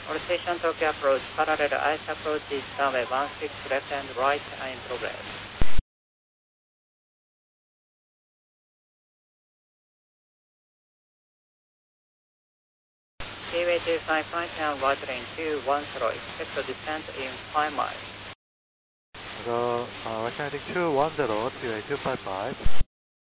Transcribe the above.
Rotation Tokyo approach, parallel ice approach is runway 16 left and right in progress. Seaway 25 point and right lane 210, expect to descend in 5 miles. West heading 210, seaway 255.